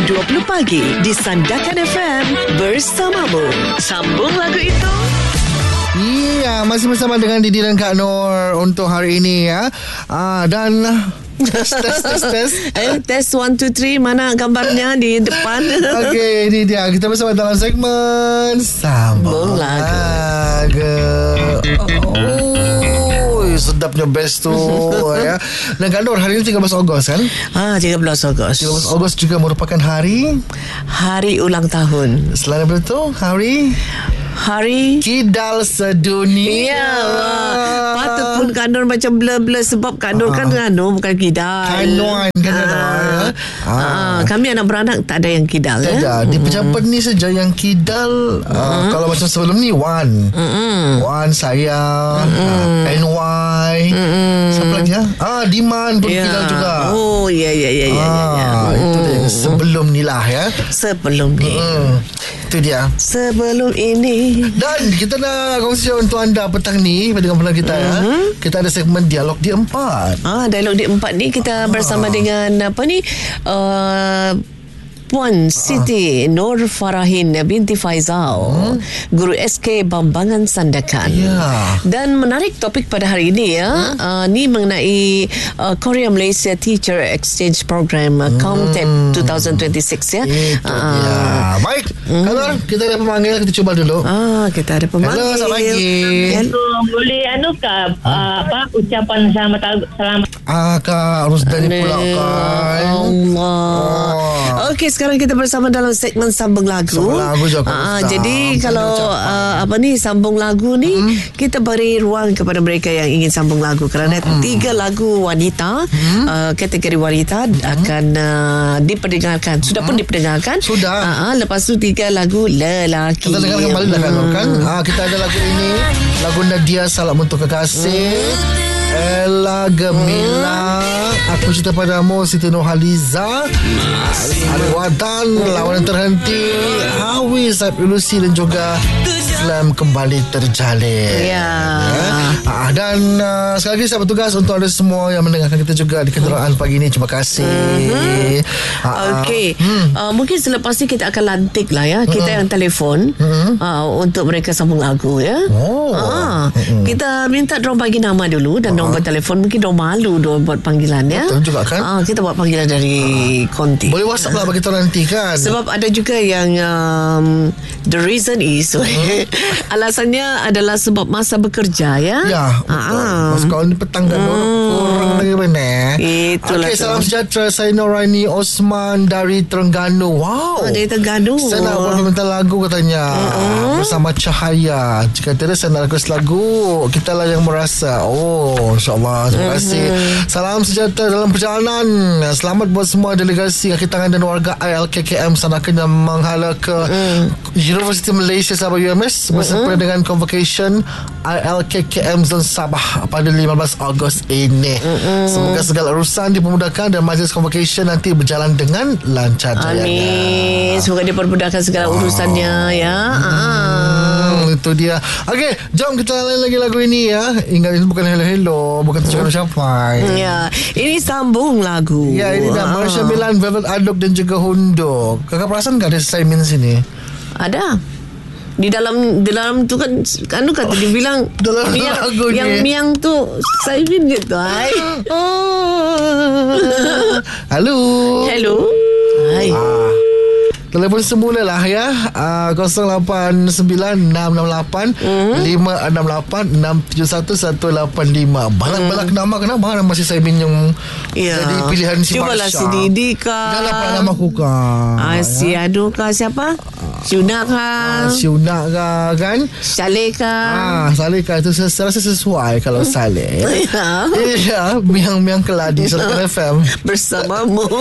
20 pagi di Sandakan FM bersamamu. Sambung lagu itu. Ya, masih bersama dengan Didi dan Kak Nur untuk hari ini ya. Dan tes. Test 1, 2, 3. Mana gambarnya di depan? Okey, ini dia. Kita bersama dalam segmen Sambung Lagu. Sedapnya best tu ya. Dan Kak Nur, hari ini 13 Ogos kan? 13 Ogos. 13 Ogos juga merupakan hari ulang tahun. selain daripada itu, Hari Kidal Sedunia. Ya, patut pun Kak Nur macam blur-blur sebab Kak Nur kan bukan kidal. Kanuan Kami anak beranak tak ada yang kidal. Tak ada. Di pejabat ni saja yang kidal. Kalau macam sebelum ni Wan, saya, NY, siapa lagi ya? Diman pun kidal juga. Oh, ya. Itu dia sebelum ni lah ya. Sebelum ni. Itu dia. Sebelum ini. Dan kita nak kongsi untuk anda petang ni dengan pendengar kita ya. Kita ada segmen Dialog di 4. Dialog di 4 ni kita bersama dengan Puan Siti Nur Farahin binti Faizal, guru SK Bambangan Sandakan. Dan menarik topik pada hari ini ya. Ni mengenai Korea Malaysia Teacher Exchange Program COMTEP 2026 ya. Baik. Kalau kita ada pemanggil, kita cuba dulu. Kita ada pemanggil. Halo, selamat pagi. Boleh ucapan selamat. Kak Rusdani pula kan. Allah. Okey, sekarang kita bersama dalam segmen Sambung Lagu. Jadi kalau sambung lagu ni kita beri ruang kepada mereka yang ingin sambung lagu kerana 3 lagu wanita, kategori wanita akan diperdengarkan. Sudah pun diperdengarkan. Sudah. Lepas tu 3 lagu lelaki. Kita dengar kembali dah kan. Kita ada lagu ini, lagu Nadia Salam Untuk Kekasih, Ella Gemila, Aku Cinta Padamu, Siti Nurhaliza, Wadan, Lawan Terhenti, Hawi, Saib Ilusi dan juga Islam Kembali Terjalin. Dan sekali lagi saya bertugas untuk anda semua yang mendengarkan kita juga di kenderaan pagi ini. Terima kasih. Okey. Mungkin selepas ni kita akan lantik lah ya. Kita yang telefon untuk mereka sambung lagu ya. Kita minta diorang bagi nama dulu dan nombor telefon. Mungkin diorang malu diorang buat panggilan ya. Betul juga kan. Kita buat panggilan dari konti. Boleh WhatsApp lah bagi tahu nanti kan. Sebab ada juga yang the reason is alasannya adalah sebab masa bekerja ya. Sekolah ni petang dan kurang lagi benar. Itulah. Okey, salam sejahtera. Saya Noraini Osman dari Terengganu. Wow. Dari Terengganu. Saya nak buat minta lagu katanya. Bersama Cahaya. Jika tidak saya nak request lagu. Kita lah yang merasa. InsyaAllah. Terima kasih. Salam sejahtera dalam perjalanan. Selamat buat semua delegasi kaki tangan dan warga ILKKM Sandakan yang menghala ke Universiti Malaysia Sabah UMS bersama dengan convocation ILKKM Zon Sabah pada 15 Ogos ini. Semoga segala urusan dipermudahkan dan majlis convocation nanti berjalan dengan lancar jaya. Amin. Semoga dipermudahkan segala urusannya ya. Itu dia. Okey, jom kita lain lagi lagu ini ya. Ingat, ini bukan hello-hello, bukan tunjukan siapa. Ini sambung lagu. Ini dah Malaysia Milan, Velvet Adok dan juga Hundo. Kakak perasan tak ada Simon sini? Ada. Di dalam tu kan kata dia bilang dalam yang miang tu Simon gitu. Halo. Hai. Telefon semula lah ya. 081-968-568-671-185. Balak-balak nama. Kenapa masih saya minum jadi pilihan si Marsha? Cubalah si Didi kah? Jangan apa nama aku kah? Si Adu kah? Siapa? Syuna kah? Syuna kah kan? Saleh kah? Saleh kah? Itu saya rasa sesuai kalau Saleh. Miang-miang keladi Sandakan FM bersamamu.